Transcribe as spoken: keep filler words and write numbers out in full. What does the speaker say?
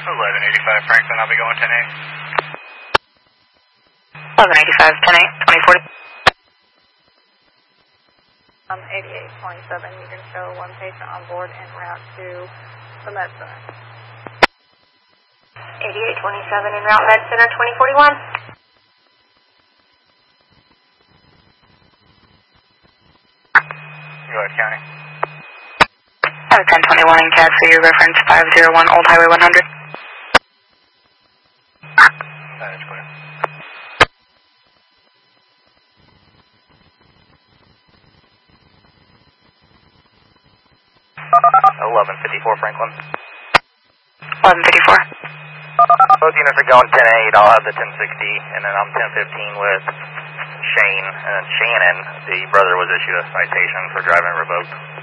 eleven eighty-five Franklin, I'll be going ten eight. eleven eighty-five, ten eight, twenty forty. Um, eighty-eight twenty-seven, you can show one patient on board en route to the Med Center. eighty-eight twenty-seven en route Med Center, twenty forty-one. Go ahead, County. I have ten twenty-one in C A D for you, reference five zero one Old Highway one hundred. That is clear. eleven fifty-four Franklin. eleven fifty-four. Both units are going ten eight, I'll have the ten sixty, and then I'm ten fifteen with Shane, and Shannon, the brother was issued a citation for driving revoked.